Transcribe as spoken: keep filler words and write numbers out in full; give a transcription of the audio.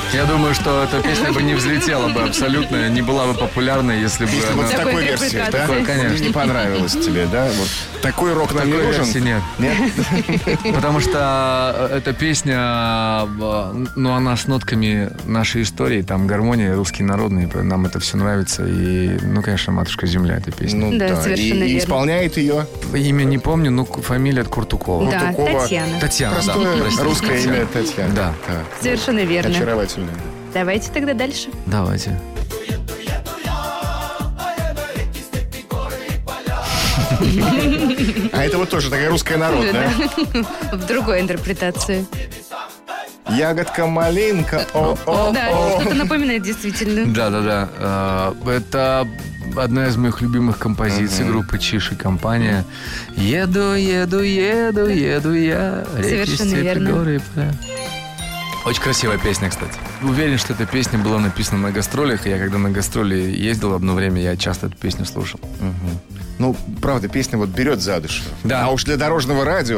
Я думаю, что эта песня бы не взлетела бы абсолютно, не была бы популярной, если бы Если она... вот в такой версии, да? Такой, конечно. Не понравилось тебе, да? Вот такой рок нам не Такой нужен? версии нет. Нет? Потому что эта песня, ну, она с нотками нашей истории, там гармония, русские народные, нам это все нравится. И, ну, конечно, «Матушка земля» эта песня. Ну, Да, да. совершенно И, и верно. исполняет ее Имя не помню, ну, фамилия Куртукова. Да, Куртукова. Татьяна. Татьяна, да. простое простите, русское Татьяна. имя Татьяна. Да. Совершенно верно. Очаровательно. Давайте тогда дальше. Давайте. А это вот тоже такая русская народная. В другой интерпретации. Ягодка, малинка, о-о-о. Да, что-то напоминает действительно. Да-да-да. Э, Это одна из моих любимых композиций группы «Чиж и компания». Еду, еду, еду, еду я. Реки, Совершенно степи, верно. горы и поля. Очень красивая песня, кстати. Уверен, что эта песня была написана на гастролях. И я когда на гастроли ездил одно время, я часто эту песню слушал. Ну, правда, песня вот берет за душу. Да. А уж для дорожного радио